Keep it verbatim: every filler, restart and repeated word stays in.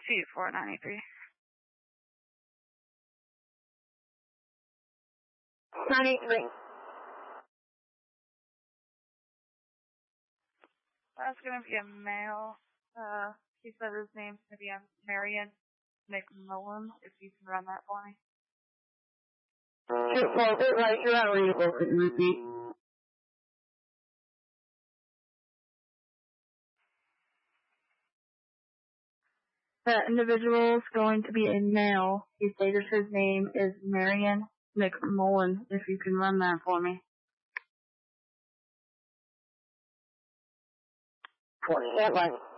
two four ninety-three. ninety-three. That's going to be a male. Uh, he said his name's going to be Marion McMullen, if you can run that for me. Two four, wait, right, you're not readable. Could you repeat? That individual is going to be a male. He stated his name is Marion McMullen, if you can run that for me. twenty-seven.